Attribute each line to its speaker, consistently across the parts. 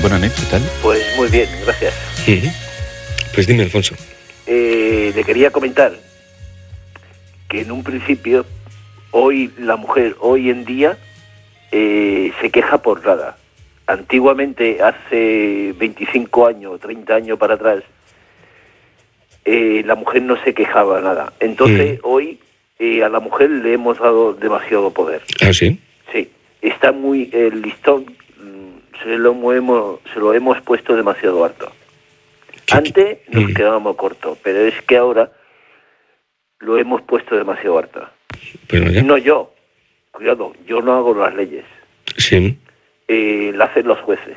Speaker 1: Bona nit, ¿qué tal?
Speaker 2: Pues muy bien, gracias.
Speaker 3: Pues dime, Alfonso.
Speaker 2: Le quería comentar que en un principio, la mujer hoy en día se queja por nada. Antiguamente, hace 25 años, 30 años para atrás, la mujer no se quejaba nada. Entonces, hoy a la mujer le hemos dado demasiado poder.
Speaker 3: ¿Ah, sí?
Speaker 2: Sí, está muy el listón, se lo hemos puesto demasiado alto. Antes nos quedábamos cortos, pero es que ahora lo hemos puesto demasiado alto.
Speaker 3: Bueno, ya.
Speaker 2: No yo, cuidado, yo no hago las leyes.
Speaker 3: Sí.
Speaker 2: La hacen los jueces.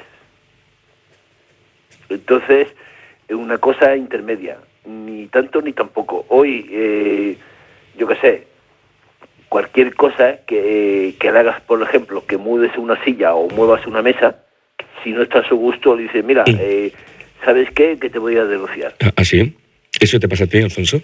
Speaker 2: Entonces, una cosa intermedia, ni tanto ni tampoco. Hoy, yo qué sé, cualquier cosa que le hagas, por ejemplo, que mudes una silla o muevas una mesa, si no está a su gusto, le dices, mira, ¿sabes qué? Que te voy a denunciar.
Speaker 3: ¿Ah, sí? ¿Eso te pasa a ti, Alfonso?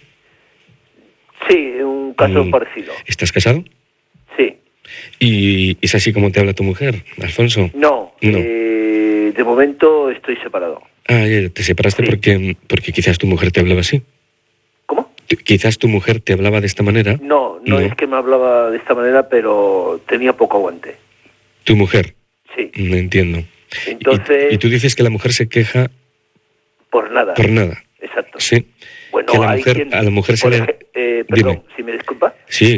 Speaker 2: Sí, un caso parecido.
Speaker 3: ¿Estás casado?
Speaker 2: Sí.
Speaker 3: ¿Y es así como te habla tu mujer, Alfonso?
Speaker 2: No. De momento estoy separado.
Speaker 3: Ah, ya, te separaste porque quizás tu mujer te hablaba así.
Speaker 2: ¿Cómo?
Speaker 3: Quizás tu mujer te hablaba de esta manera.
Speaker 2: No es que me hablaba de esta manera, pero tenía poco aguante.
Speaker 3: ¿Tu mujer?
Speaker 2: Sí.
Speaker 3: No entiendo.
Speaker 2: Entonces...
Speaker 3: ¿Y tú dices que la mujer se queja...
Speaker 2: Por nada.
Speaker 3: Por nada.
Speaker 2: Exacto.
Speaker 3: Sí.
Speaker 2: Bueno,
Speaker 3: que a la mujer se le...
Speaker 2: perdón,
Speaker 3: Dime.
Speaker 2: si me disculpa.
Speaker 3: Sí.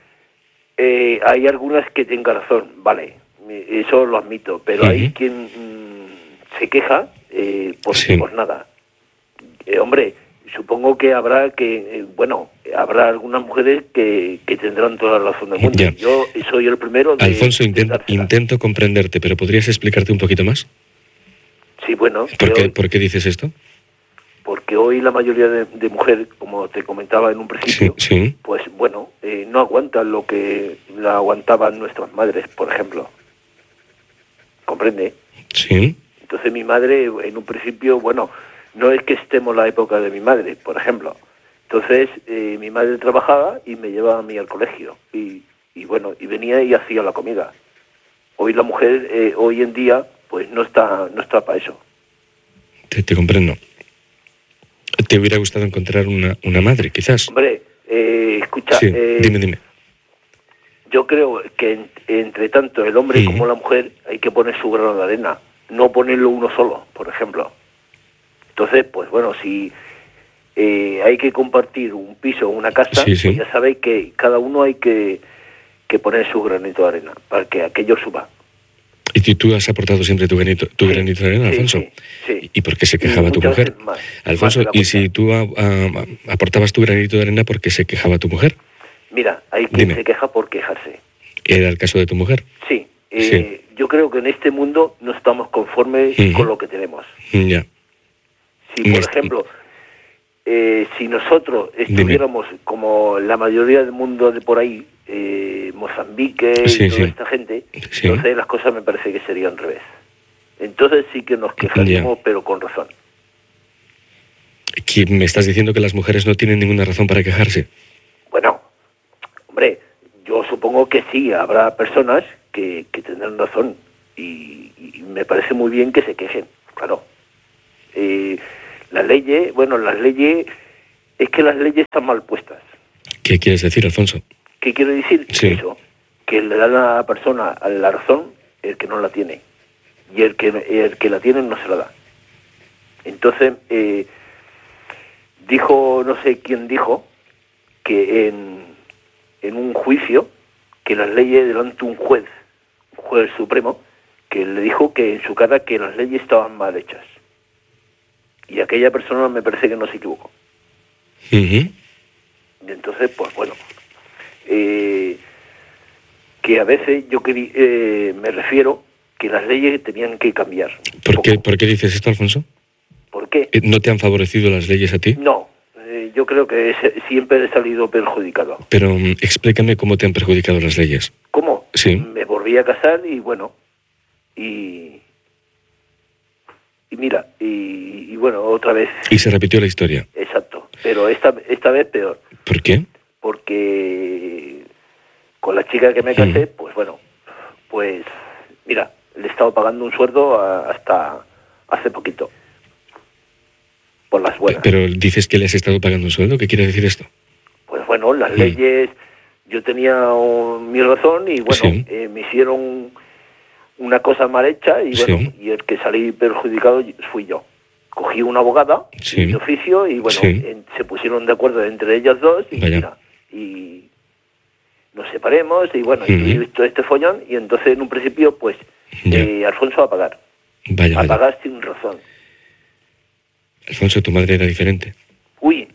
Speaker 2: Hay algunas que tengan razón, vale, eso lo admito, pero hay quien se queja por nada. Hombre, supongo que habrá habrá algunas mujeres que tendrán toda la razón del mundo.
Speaker 3: Ya.
Speaker 2: Yo soy el primero de...
Speaker 3: Alfonso, intento comprenderte, pero ¿podrías explicarte un poquito más?
Speaker 2: Sí, bueno.
Speaker 3: ¿Por qué dices esto?
Speaker 2: Porque hoy la mayoría de mujeres, como te comentaba en un principio, pues bueno, no aguantan lo que la aguantaban nuestras madres, por ejemplo. ¿Comprende?
Speaker 3: Sí.
Speaker 2: Entonces mi madre, en un principio, bueno, no es que estemos en la época de mi madre, por ejemplo. Entonces mi madre trabajaba y me llevaba a mí al colegio. Y venía y hacía la comida. Hoy la mujer, hoy en día, pues no está para eso.
Speaker 3: Te comprendo. ¿Te hubiera gustado encontrar una madre, quizás?
Speaker 2: Hombre, escucha...
Speaker 3: Sí, dime.
Speaker 2: Yo creo que entre tanto el hombre como la mujer hay que poner su grano de arena, no ponerlo uno solo, por ejemplo. Entonces, pues bueno, si hay que compartir un piso o una casa, pues ya sabéis que cada uno hay que poner su granito de arena para que aquello suba.
Speaker 3: ¿Y tú has aportado siempre tu granito de arena, Alfonso?
Speaker 2: Sí.
Speaker 3: ¿Y por qué se quejaba tu mujer? Alfonso, ¿y si tú aportabas tu granito de arena, por qué se quejaba tu mujer?
Speaker 2: Mira, hay quien se queja por quejarse.
Speaker 3: ¿Era el caso de tu mujer?
Speaker 2: Sí. Yo creo que en este mundo no estamos conformes con lo que tenemos.
Speaker 3: Ya.
Speaker 2: Si, por ejemplo, si nosotros estuviéramos como la mayoría del mundo de por ahí, Mozambique y toda esta gente, entonces las cosas me parece que serían al revés. Entonces sí que nos quejaríamos, pero con razón.
Speaker 3: ¿Me estás diciendo que las mujeres no tienen ninguna razón para quejarse?
Speaker 2: Bueno, hombre, yo supongo que sí, habrá personas que tendrán razón y me parece muy bien que se quejen, claro. Las leyes, es que las leyes están mal puestas.
Speaker 3: ¿Qué quieres decir, Alfonso?
Speaker 2: ¿Qué quiero decir? Eso, que le dan a la persona la razón el que no la tiene, y el que la tiene no se la da. Entonces, no sé quién dijo, que en un juicio, que las leyes delante de un juez supremo, que le dijo que en su cara que las leyes estaban mal hechas. Y aquella persona me parece que no se equivocó. Y entonces, pues bueno, que a veces yo me refiero que las leyes tenían que cambiar.
Speaker 3: ¿Por qué dices esto, Alfonso?
Speaker 2: ¿Por qué?
Speaker 3: ¿No te han favorecido las leyes a ti?
Speaker 2: No, yo creo que siempre he salido perjudicado.
Speaker 3: Pero explícame cómo te han perjudicado las leyes.
Speaker 2: ¿Cómo?
Speaker 3: Sí.
Speaker 2: Me volví a casar y bueno, y mira, y bueno, otra vez...
Speaker 3: Y se repitió la historia.
Speaker 2: Exacto, pero esta vez peor.
Speaker 3: ¿Por qué?
Speaker 2: Porque con la chica que me casé, pues bueno, pues mira, le he estado pagando un sueldo hasta hace poquito. Por las buenas.
Speaker 3: Pero dices que le has estado pagando un sueldo, ¿qué quiere decir esto?
Speaker 2: Pues bueno, las leyes, yo tenía mi razón y bueno,
Speaker 3: Sí.
Speaker 2: Me hicieron una cosa mal hecha y bueno,
Speaker 3: Sí.
Speaker 2: y el que salí perjudicado fui yo. Cogí una abogada
Speaker 3: Sí.
Speaker 2: de oficio y bueno,
Speaker 3: Sí.
Speaker 2: Se pusieron de acuerdo entre ellas dos y
Speaker 3: Vaya.
Speaker 2: mira, y nos separemos y bueno, y tuve todo este follón y entonces en un principio pues Alfonso a pagar.
Speaker 3: Vaya,
Speaker 2: A pagar sin razón.
Speaker 3: Alfonso, ¿tu madre era diferente?
Speaker 2: Uy,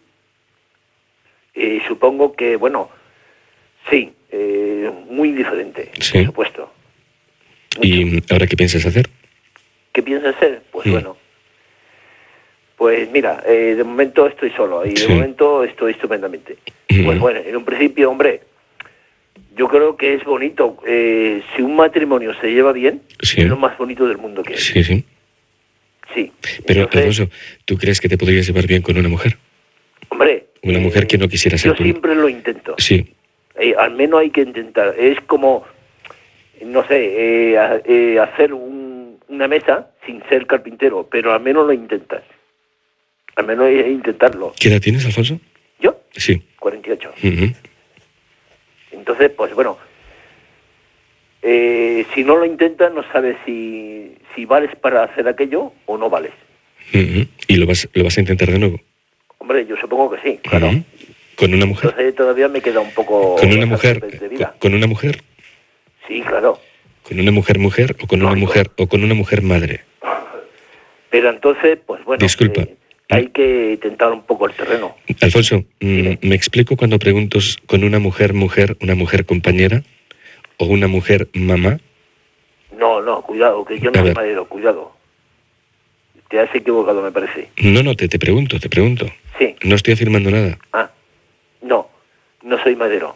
Speaker 2: supongo que, bueno, sí, muy diferente,
Speaker 3: Sí.
Speaker 2: por supuesto.
Speaker 3: ¿Y ahora qué piensas hacer?
Speaker 2: ¿Qué piensas hacer? Pues bueno, pues mira, de momento estoy solo y de momento estoy estupendamente. Pues bueno, en un principio, hombre, yo creo que es bonito. Si un matrimonio se lleva bien, es lo más bonito del mundo que hay.
Speaker 3: Sí, sí.
Speaker 2: Sí.
Speaker 3: Pero,
Speaker 2: Entonces,
Speaker 3: Alfonso, ¿tú crees que te podrías llevar bien con una mujer?
Speaker 2: Hombre,
Speaker 3: Una mujer que no quisiera ser
Speaker 2: yo siempre lo intento.
Speaker 3: Sí.
Speaker 2: Al menos hay que intentar. Es como, no sé, hacer una mesa sin ser carpintero, pero al menos lo intentas. Al menos hay que intentarlo.
Speaker 3: ¿Qué edad tienes, Alfonso?
Speaker 2: ¿Yo?
Speaker 3: Sí.
Speaker 2: 48. Entonces, pues bueno, si no lo intentas, no sabes si vales para hacer aquello o no vales.
Speaker 3: ¿Y lo vas a intentar de nuevo?
Speaker 2: Hombre, yo supongo que sí, claro.
Speaker 3: ¿Con una mujer?
Speaker 2: Entonces todavía me queda un poco...
Speaker 3: ¿Con una mujer?
Speaker 2: De vida.
Speaker 3: ¿Con una mujer?
Speaker 2: Sí, claro.
Speaker 3: ¿Con una mujer o con una mujer o con una mujer madre?
Speaker 2: Pero entonces, pues bueno...
Speaker 3: Disculpa.
Speaker 2: Hay que tentar un poco el terreno.
Speaker 3: Alfonso, ¿me explico cuando pregunto con una mujer, una mujer compañera o una mujer mamá?
Speaker 2: No, cuidado, que yo no soy madero, cuidado. Te has equivocado, me parece.
Speaker 3: No, te pregunto.
Speaker 2: Sí.
Speaker 3: No estoy afirmando nada.
Speaker 2: No soy madero.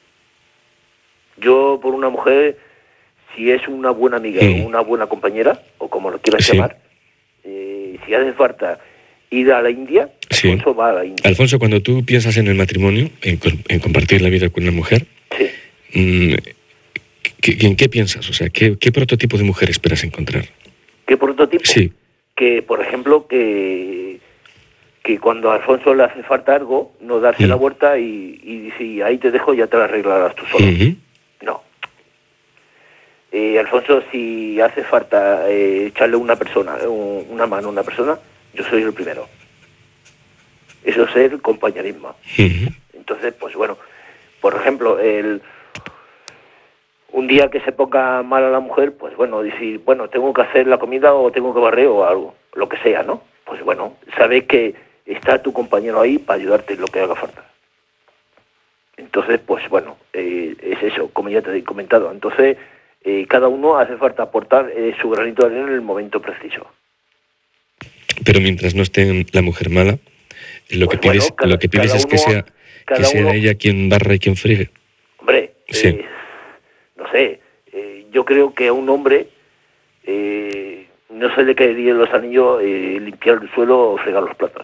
Speaker 2: Yo por una mujer, si es una buena amiga o una buena compañera, o como lo quieras llamar, si hace falta ir a la India, Alfonso va a la India.
Speaker 3: Alfonso, cuando tú piensas en el matrimonio, en compartir la vida con una mujer, ¿en qué piensas? O sea, ¿qué prototipo de mujer esperas encontrar?
Speaker 2: ¿Qué prototipo?
Speaker 3: Sí.
Speaker 2: Que, por ejemplo, que cuando a Alfonso le hace falta algo, no darse la vuelta y dice, ahí te dejo, ya te la arreglarás tú solo. No. Alfonso, si hace falta echarle una mano a una persona, yo soy el primero. Eso es el compañerismo. Entonces, pues bueno, por ejemplo, un día que se ponga mal a la mujer, pues bueno, decir, bueno, tengo que hacer la comida o tengo que barrer o algo, lo que sea, ¿no? Pues bueno, sabes que está tu compañero ahí para ayudarte en lo que haga falta. Entonces, pues bueno, es eso, como ya te he comentado. Entonces, cada uno hace falta aportar su granito de arena en el momento preciso.
Speaker 3: Pero mientras no esté la mujer mala, lo que pides es que sea ella quien barra y quien friegue.
Speaker 2: Hombre, no sé, yo creo que a un hombre no se le caería en los anillos limpiar el suelo o fregar los platos.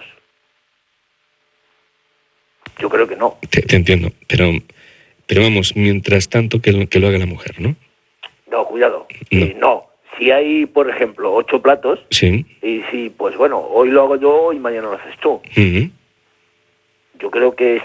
Speaker 2: Yo creo que no.
Speaker 3: Te entiendo, pero vamos, mientras tanto que lo haga la mujer, ¿no?
Speaker 2: No, cuidado. No. Si hay, por ejemplo, 8 platos, y si, pues bueno, hoy lo hago yo y mañana lo haces tú. Yo creo que